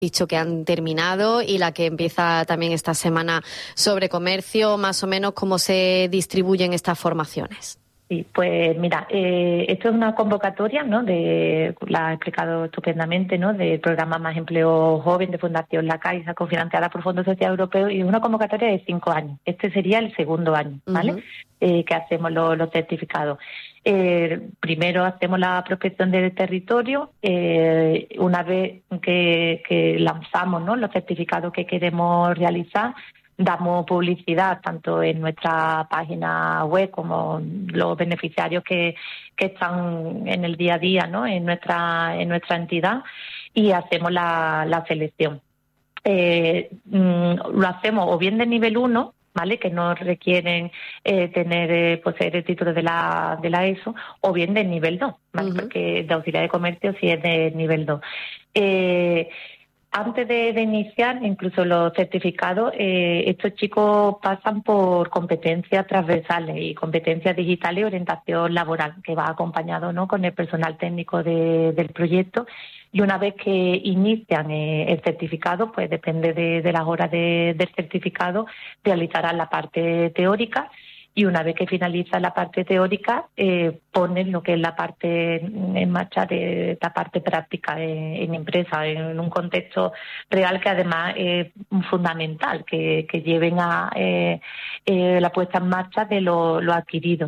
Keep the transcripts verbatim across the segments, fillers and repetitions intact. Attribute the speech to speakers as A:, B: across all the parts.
A: dicho que han terminado, y la que empieza también esta semana sobre comercio, más o menos cómo se distribuyen estas formaciones.
B: Sí, pues mira, eh, esto es una convocatoria, ¿no? De, la ha explicado estupendamente, ¿no? Del programa Más Empleo Joven de Fundación La Caixa, cofinanciada por Fondo Social Europeo, y es una convocatoria de cinco años. Este sería el segundo año, ¿vale? Uh-huh. Eh, que hacemos los, los certificados. Eh, primero hacemos la prospección del territorio. Eh, una vez que, que lanzamos, ¿no?, los certificados que queremos realizar, damos publicidad tanto en nuestra página web como los beneficiarios que, que están en el día a día, ¿no?, en nuestra en nuestra entidad, y hacemos la, la selección. Eh, mm, lo hacemos o bien de nivel uno, ¿vale?, que no requieren eh, tener eh, poseer el título de la de la ESO, o bien de nivel dos, ¿vale? Uh-huh. Porque de auxiliar de comercio sí es de nivel dos. Eh, Antes de, de iniciar, incluso los certificados, eh, estos chicos pasan por competencias transversales y competencias digitales y orientación laboral, que va acompañado, ¿no?, con el personal técnico de, del proyecto. Y una vez que inician eh, el certificado, pues depende de, de las horas de, del certificado, realizarán la parte teórica. Y una vez que finaliza la parte teórica, eh, ponen lo que es la parte en marcha de la parte práctica en, en empresa, en un contexto real que además es fundamental, que, que lleven a eh, eh, la puesta en marcha de lo, lo adquirido.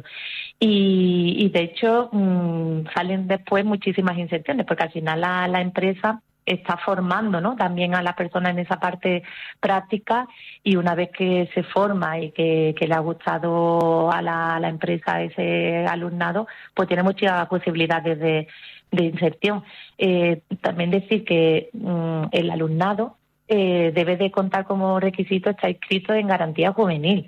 B: Y, y de hecho mmm, salen después muchísimas inserciones, porque al final la, la empresa está formando, ¿no?, también a la persona en esa parte práctica, y una vez que se forma y que, que le ha gustado a la, a la empresa ese alumnado, pues tiene muchas posibilidades de, de inserción. Eh, también decir que mm, el alumnado eh, debe de contar como requisito estar inscrito en garantía juvenil.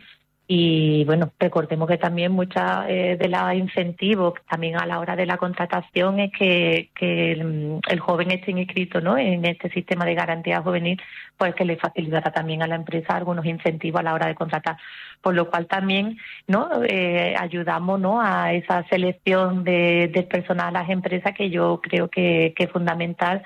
B: Y bueno, recordemos que también muchas eh, de los incentivos también a la hora de la contratación es que, que el, el joven esté inscrito, ¿no?, en este sistema de garantía juvenil, pues que le facilitará también a la empresa algunos incentivos a la hora de contratar, por lo cual también, ¿no?, eh, ayudamos, ¿no?, a esa selección de, de personal a las empresas, que yo creo que, que es fundamental.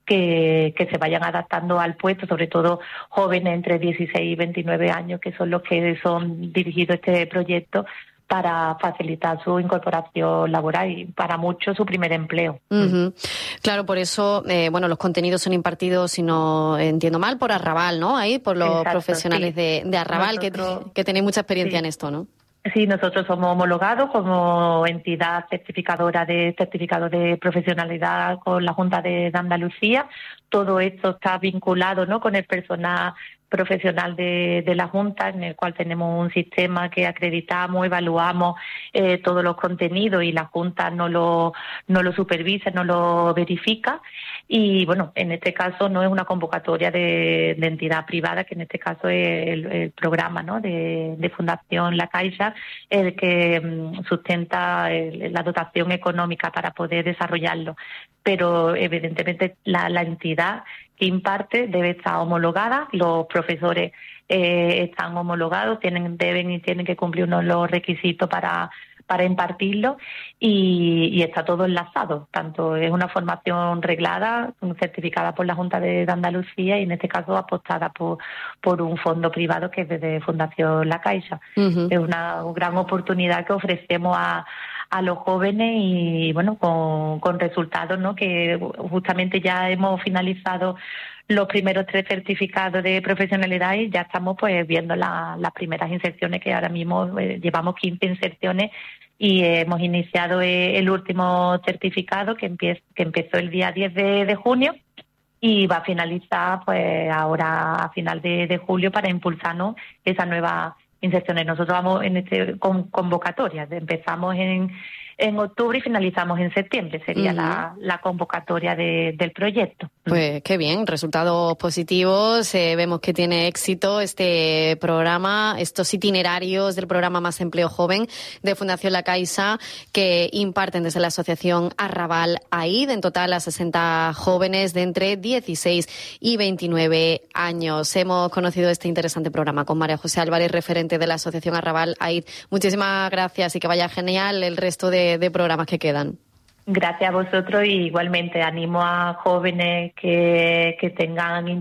B: Que, que se vayan adaptando al puesto, sobre todo jóvenes entre dieciséis y veintinueve años, que son los que son dirigidos este proyecto, para facilitar su incorporación laboral y para muchos su primer empleo.
A: Uh-huh. Claro, por eso, eh, bueno, los contenidos son impartidos, si no entiendo mal, por Arrabal, ¿no? Ahí, por los Exacto, profesionales sí. de, de Arrabal, Nosotros, que, que tenéis mucha experiencia sí. en esto, ¿no?
B: Sí, nosotros somos homologados como entidad certificadora de certificado de profesionalidad con la Junta de Andalucía. Todo esto está vinculado, ¿no?, con el personal profesional de, de la Junta, en el cual tenemos un sistema que acreditamos, evaluamos eh, todos los contenidos, y la Junta no lo, no lo supervisa, no lo verifica. Y bueno, en este caso no es una convocatoria de, de entidad privada, que en este caso es el, el programa, ¿no?, de, de Fundación La Caixa, el que um, sustenta el, la dotación económica para poder desarrollarlo. Pero evidentemente la, la entidad que imparte debe estar homologada, los profesores eh, están homologados, tienen deben y tienen que cumplir unos los requisitos para para impartirlo, y, y está todo enlazado. Tanto es una formación reglada, certificada por la Junta de Andalucía, y en este caso apostada por por un fondo privado que es desde Fundación La Caixa. Uh-huh. Es una gran oportunidad que ofrecemos a a los jóvenes, y bueno, con, con resultados, ¿no?, que justamente ya hemos finalizado los primeros tres certificados de profesionalidad, y ya estamos pues viendo la, las primeras inserciones, que ahora mismo eh, llevamos quince inserciones, y eh, hemos iniciado eh, el último certificado que, empieza, que empezó el día diez de, de junio, y va a finalizar pues ahora a final de, de julio, para impulsarnos esa nueva inserciones. Nosotros vamos en este con convocatoria, empezamos en, en octubre y finalizamos en septiembre, sería uh-huh. la, la convocatoria de, del proyecto.
A: Pues qué bien, resultados positivos, eh, vemos que tiene éxito este programa, estos itinerarios del programa Más Empleo Joven de Fundación La Caixa, que imparten desde la asociación Arrabal AID, en total a sesenta jóvenes de entre dieciséis y veintinueve años. Hemos conocido este interesante programa con María José Álvarez, referente de la asociación Arrabal AID. Muchísimas gracias, y que vaya genial el resto de, de programas que quedan.
B: Gracias a vosotros y igualmente animo a jóvenes que, que tengan